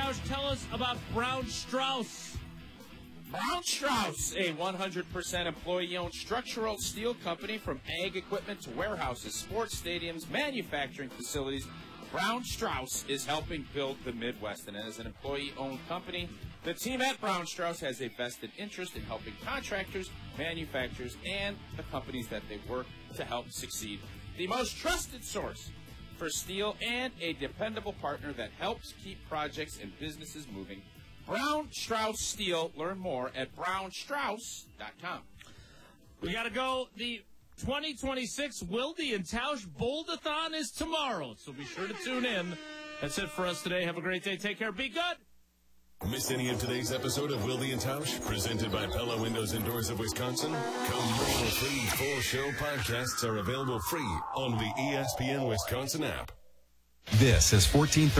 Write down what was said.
Tausch, tell us about Brown Strauss. Brown Strauss, a 100% employee-owned structural steel company from ag equipment to warehouses, sports stadiums, manufacturing facilities. Brown Strauss is helping build the Midwest, and as an employee-owned company, the team at Brown Strauss has a vested interest in helping contractors, manufacturers, and the companies that they work to help succeed. The most trusted source for steel and a dependable partner that helps keep projects and businesses moving. Brown Strauss Steel. Learn more at brownstrauss.com. We got to go. The 2026 Wilde and Tausch Bold-a-thon is tomorrow, so be sure to tune in. That's it for us today. Have a great day. Take care. Be good. Missed any of today's episode of Wilde and Tausch, presented by Pella Windows and Doors of Wisconsin? Commercial-free full show podcasts are available free on the ESPN Wisconsin app. This is 1430.